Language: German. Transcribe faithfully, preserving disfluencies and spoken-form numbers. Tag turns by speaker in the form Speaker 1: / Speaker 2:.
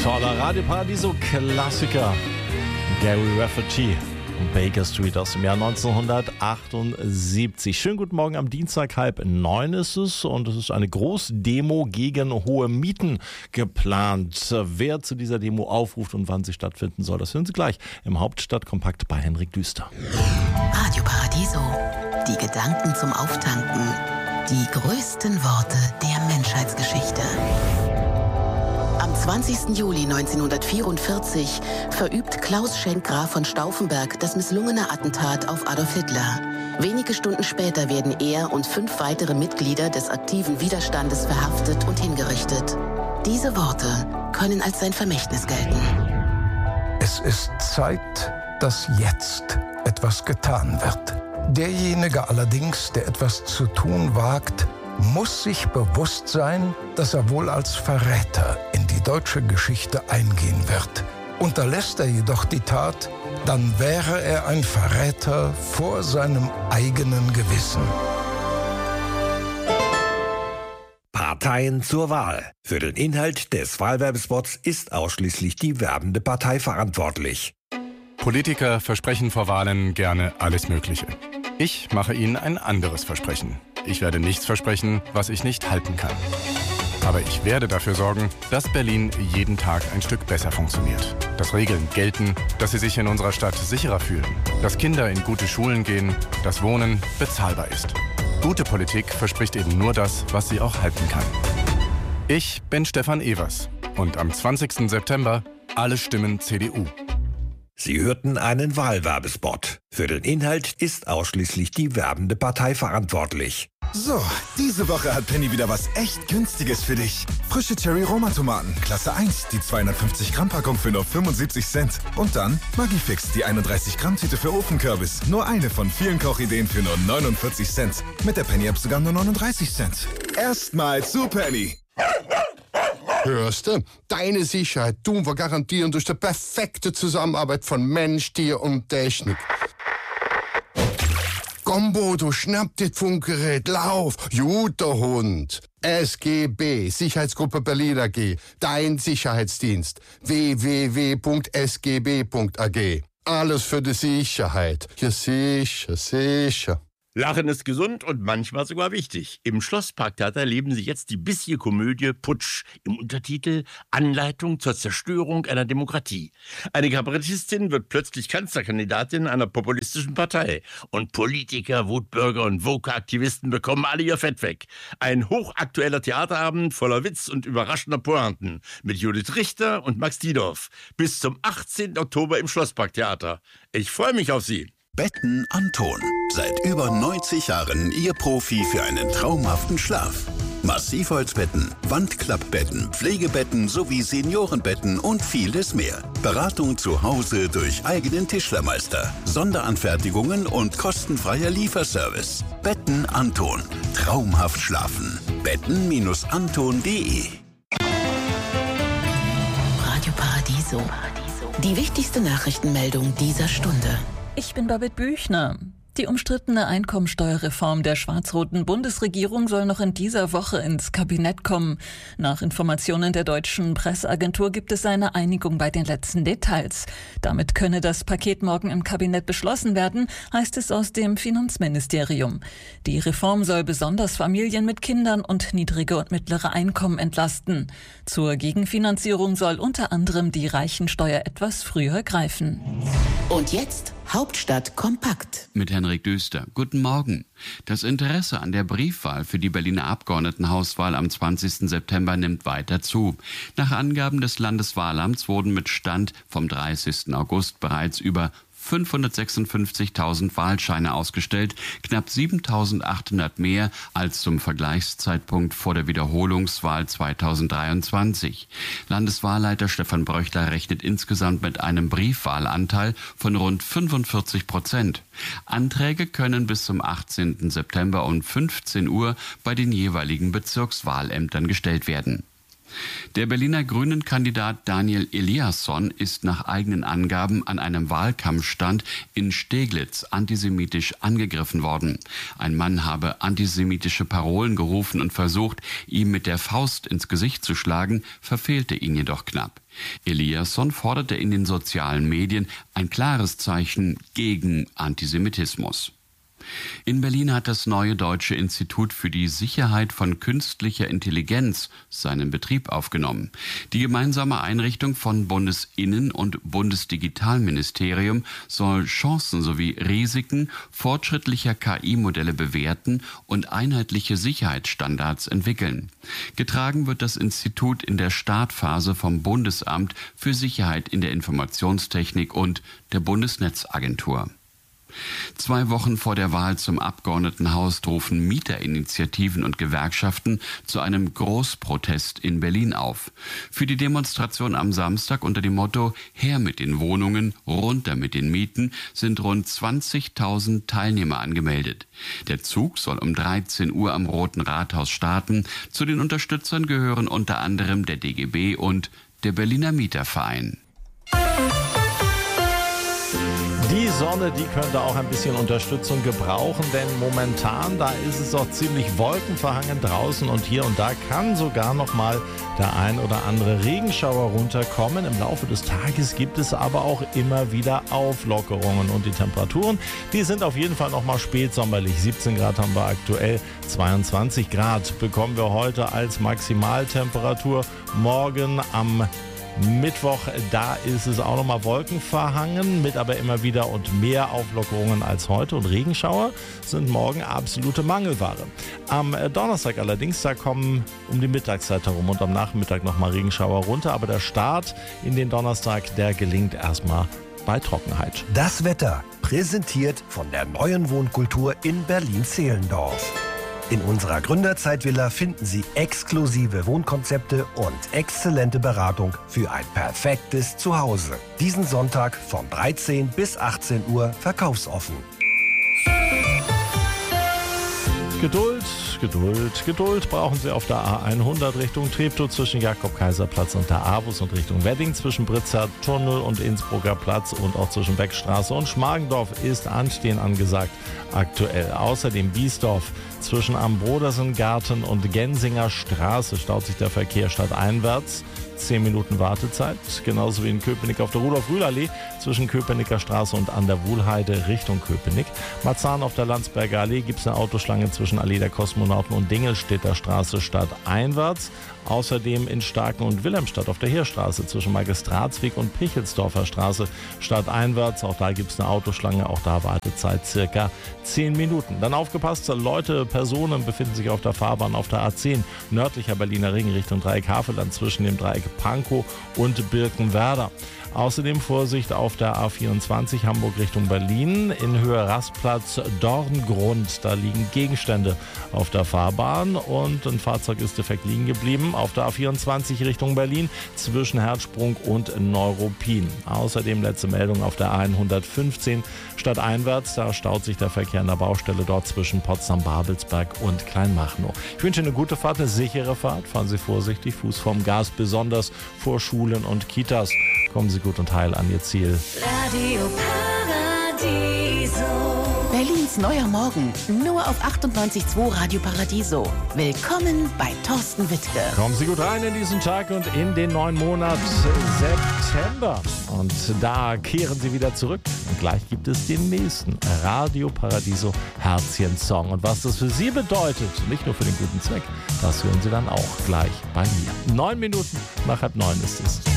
Speaker 1: Toller Radio Paradiso-Klassiker. Gary Rafferty und Baker Street aus dem Jahr neunzehnhundertachtundsiebzig. Schönen guten Morgen, am Dienstag halb neun ist es und es ist eine Großdemo gegen hohe Mieten geplant. Wer zu dieser Demo aufruft und wann sie stattfinden soll, das hören Sie gleich im Hauptstadtkompakt bei Henrik Düster.
Speaker 2: Radio Paradiso, die Gedanken zum Auftanken, die größten Worte der Menschheitsgeschichte. Am zwanzigsten Juli neunzehnhundertvierundvierzig verübt Klaus Schenk Graf von Stauffenberg das misslungene Attentat auf Adolf Hitler. Wenige Stunden später werden er und fünf weitere Mitglieder des aktiven Widerstandes verhaftet und hingerichtet. Diese Worte können als sein Vermächtnis gelten.
Speaker 3: Es ist Zeit, dass jetzt etwas getan wird. Derjenige allerdings, der etwas zu tun wagt, muss sich bewusst sein, dass er wohl als Verräter in die deutsche Geschichte eingehen wird. Unterlässt er jedoch die Tat, dann wäre er ein Verräter vor seinem eigenen Gewissen.
Speaker 4: Parteien zur Wahl. Für den Inhalt des Wahlwerbespots ist ausschließlich die werbende Partei verantwortlich.
Speaker 5: Politiker versprechen vor Wahlen gerne alles Mögliche. Ich mache Ihnen ein anderes Versprechen. Ich werde nichts versprechen, was ich nicht halten kann. Aber ich werde dafür sorgen, dass Berlin jeden Tag ein Stück besser funktioniert. Dass Regeln gelten, dass Sie sich in unserer Stadt sicherer fühlen. Dass Kinder in gute Schulen gehen, dass Wohnen bezahlbar ist. Gute Politik verspricht eben nur das, was sie auch halten kann. Ich bin Stefan Evers und am zwanzigsten September alle Stimmen C D U.
Speaker 4: Sie hörten einen Wahlwerbespot. Für den Inhalt ist ausschließlich die werbende Partei verantwortlich.
Speaker 6: So, diese Woche hat Penny wieder was echt Günstiges für dich. Frische Cherry-Roma-Tomaten, Klasse eins, die zweihundertfünfzig Gramm Packung für nur fünfundsiebzig Cent. Und dann Maggi-Fix, die einunddreißig Gramm Tüte für Ofenkürbis. Nur eine von vielen Kochideen für nur neunundvierzig Cent. Mit der Penny-App sogar nur neununddreißig Cent. Erstmal zu Penny.
Speaker 7: Hörst du? Deine Sicherheit tun wir garantieren durch die perfekte Zusammenarbeit von Mensch, Tier und Technik. Komm, Bodo, schnapp dir das Funkgerät, lauf, guter Hund. S G B, Sicherheitsgruppe Berlin A G, dein Sicherheitsdienst. w w w punkt s g b punkt a g. Alles für die Sicherheit. Ja, sicher, sicher.
Speaker 8: Lachen ist gesund und manchmal sogar wichtig. Im Schlossparktheater erleben Sie jetzt die bissige Komödie Putsch im Untertitel Anleitung zur Zerstörung einer Demokratie. Eine Kabarettistin wird plötzlich Kanzlerkandidatin einer populistischen Partei. Und Politiker, Wutbürger und Woke-Aktivisten bekommen alle ihr Fett weg. Ein hochaktueller Theaterabend voller Witz und überraschender Pointen mit Judith Richter und Max Diedorf. Bis zum achtzehnten Oktober im Schlossparktheater. Ich freue mich auf Sie.
Speaker 9: Betten Anton. Seit über neunzig Jahren Ihr Profi für einen traumhaften Schlaf. Massivholzbetten, Wandklappbetten, Pflegebetten sowie Seniorenbetten und vieles mehr. Beratung zu Hause durch eigenen Tischlermeister, Sonderanfertigungen und kostenfreier Lieferservice. Betten Anton. Traumhaft schlafen. betten Anton punkt de.
Speaker 2: Radio Paradiso. Die wichtigste Nachrichtenmeldung dieser Stunde.
Speaker 10: Ich bin Babette Büchner. Die umstrittene Einkommensteuerreform der schwarz-roten Bundesregierung soll noch in dieser Woche ins Kabinett kommen. Nach Informationen der deutschen Presseagentur gibt es eine Einigung bei den letzten Details. Damit könne das Paket morgen im Kabinett beschlossen werden, heißt es aus dem Finanzministerium. Die Reform soll besonders Familien mit Kindern und niedrige und mittlere Einkommen entlasten. Zur Gegenfinanzierung soll unter anderem die Reichensteuer etwas früher greifen.
Speaker 2: Und jetzt Hauptstadt kompakt.
Speaker 11: Mit Henrik Düster. Guten Morgen. Das Interesse an der Briefwahl für die Berliner Abgeordnetenhauswahl am zwanzigsten September nimmt weiter zu. Nach Angaben des Landeswahlamts wurden mit Stand vom dreißigsten August bereits über fünfhundertsechsundfünfzigtausend Wahlscheine ausgestellt, knapp siebentausendachthundert mehr als zum Vergleichszeitpunkt vor der Wiederholungswahl zweitausenddreiundzwanzig. Landeswahlleiter Stefan Bröchler rechnet insgesamt mit einem Briefwahlanteil von rund fünfundvierzig Prozent. Anträge können bis zum achtzehnten September um fünfzehn Uhr bei den jeweiligen Bezirkswahlämtern gestellt werden. Der Berliner Grünen-Kandidat Daniel Eliasson ist nach eigenen Angaben an einem Wahlkampfstand in Steglitz antisemitisch angegriffen worden. Ein Mann habe antisemitische Parolen gerufen und versucht, ihm mit der Faust ins Gesicht zu schlagen, verfehlte ihn jedoch knapp. Eliasson forderte in den sozialen Medien ein klares Zeichen gegen Antisemitismus. In Berlin hat das neue Deutsche Institut für die Sicherheit von künstlicher Intelligenz seinen Betrieb aufgenommen. Die gemeinsame Einrichtung von Bundesinnen- und Bundesdigitalministerium soll Chancen sowie Risiken fortschrittlicher K I-Modelle bewerten und einheitliche Sicherheitsstandards entwickeln. Getragen wird das Institut in der Startphase vom Bundesamt für Sicherheit in der Informationstechnik und der Bundesnetzagentur. Zwei Wochen vor der Wahl zum Abgeordnetenhaus rufen Mieterinitiativen und Gewerkschaften zu einem Großprotest in Berlin auf. Für die Demonstration am Samstag unter dem Motto »Her mit den Wohnungen, runter mit den Mieten« sind rund zwanzigtausend Teilnehmer angemeldet. Der Zug soll um dreizehn Uhr am Roten Rathaus starten. Zu den Unterstützern gehören unter anderem der D G B und der Berliner Mieterverein.
Speaker 1: Die Sonne, die könnte auch ein bisschen Unterstützung gebrauchen, denn momentan, da ist es doch ziemlich wolkenverhangen draußen und hier und da kann sogar noch mal der ein oder andere Regenschauer runterkommen. Im Laufe des Tages gibt es aber auch immer wieder Auflockerungen und die Temperaturen, die sind auf jeden Fall noch mal spätsommerlich. siebzehn Grad haben wir aktuell, zweiundzwanzig Grad bekommen wir heute als Maximaltemperatur. Morgen am Mittwoch, da ist es auch nochmal wolkenverhangen, mit aber immer wieder und mehr Auflockerungen als heute. Und Regenschauer sind morgen absolute Mangelware. Am Donnerstag allerdings, da kommen um die Mittagszeit herum und am Nachmittag nochmal Regenschauer runter. Aber der Start in den Donnerstag, der gelingt erstmal bei Trockenheit.
Speaker 12: Das Wetter, präsentiert von der neuen Wohnkultur in Berlin-Zehlendorf. In unserer Gründerzeitvilla finden Sie exklusive Wohnkonzepte und exzellente Beratung für ein perfektes Zuhause. Diesen Sonntag von dreizehn bis achtzehn Uhr verkaufsoffen.
Speaker 1: Geduld, Geduld, Geduld brauchen Sie auf der A hundert Richtung Treptow zwischen Jakob-Kaiser-Platz und der A-Bus und Richtung Wedding zwischen Britzer Tunnel und Innsbrucker Platz und auch zwischen Beckstraße und Schmargendorf ist Anstehen angesagt aktuell. Außerdem Biesdorf zwischen Ambrodersengarten und Gensinger Straße staut sich der Verkehr stadteinwärts. zehn Minuten Wartezeit, genauso wie in Köpenick auf der Rudolf-Rühl-Allee zwischen Köpenicker Straße und an der Wuhlheide Richtung Köpenick. Marzahn auf der Landsberger Allee gibt es eine Autoschlange zwischen Allee der Kosmonauten und Dingelstädter Straße stadteinwärts. Außerdem in Starken und Wilhelmstadt auf der Heerstraße zwischen Magistratsweg und Pichelsdorfer Straße stadteinwärts. Auch da gibt es eine Autoschlange, auch da Wartezeit circa zehn Minuten. Dann aufgepasst, Leute, Personen befinden sich auf der Fahrbahn auf der A zehn nördlicher Berliner Ring Richtung Dreieck Havelland zwischen dem Dreieck Pankow und Birkenwerder. Außerdem Vorsicht auf der A vierundzwanzig Hamburg Richtung Berlin in Höhe Rastplatz Dorngrund. Da liegen Gegenstände auf der Fahrbahn und ein Fahrzeug ist defekt liegen geblieben. Auf der A vierundzwanzig Richtung Berlin zwischen Herzsprung und Neuruppin. Außerdem letzte Meldung auf der A hundertfünfzehn stadteinwärts. Da staut sich der Verkehr an der Baustelle dort zwischen Potsdam-Babelsberg und Kleinmachnow. Ich wünsche eine gute Fahrt, eine sichere Fahrt. Fahren Sie vorsichtig, Fuß vom Gas, besonders vor Schulen und Kitas. Kommen Sie gut und heil an Ihr Ziel.
Speaker 2: Radio Paradiso. Berlins neuer Morgen. Nur auf achtundneunzig Komma zwei Radio Paradiso. Willkommen bei Thorsten Wittke.
Speaker 1: Kommen Sie gut rein in diesen Tag und in den neuen Monat September. Und da kehren Sie wieder zurück. Und gleich gibt es den nächsten Radio Paradiso Herzchen-Song. Und was das für Sie bedeutet, nicht nur für den guten Zweck, das hören Sie dann auch gleich bei mir. Neun Minuten nach halb neun ist es.